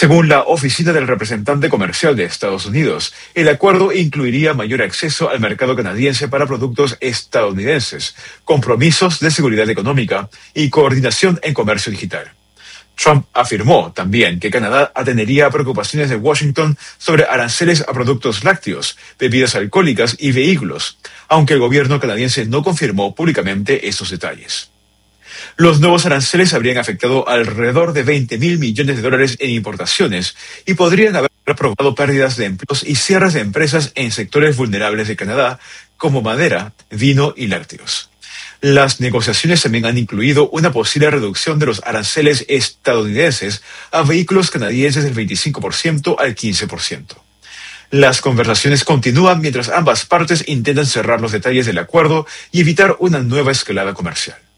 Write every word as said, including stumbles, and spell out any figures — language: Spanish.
Según la Oficina del Representante Comercial de Estados Unidos, el acuerdo incluiría mayor acceso al mercado canadiense para productos estadounidenses, compromisos de seguridad económica y coordinación en comercio digital. Trump afirmó también que Canadá atendería a preocupaciones de Washington sobre aranceles a productos lácteos, bebidas alcohólicas y vehículos, aunque el gobierno canadiense no confirmó públicamente esos detalles. Los nuevos aranceles habrían afectado alrededor de veinte mil millones de dólares en importaciones y podrían haber provocado pérdidas de empleos y cierres de empresas en sectores vulnerables de Canadá, como madera, vino y lácteos. Las negociaciones también han incluido una posible reducción de los aranceles estadounidenses a vehículos canadienses del veinticinco por ciento al quince por ciento. Las conversaciones continúan mientras ambas partes intentan cerrar los detalles del acuerdo y evitar una nueva escalada comercial.